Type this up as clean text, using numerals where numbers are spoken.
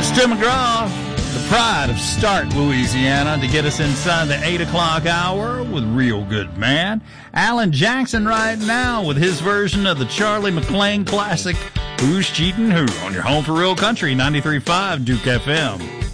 Stu McGraw, the pride of Stark, Louisiana, to get us inside the 8 o'clock hour with Real Good Man. Alan Jackson right now with his version of the Charlie McClain classic, Who's Cheatin' Who, on your home for real country, 93.5 Duke FM.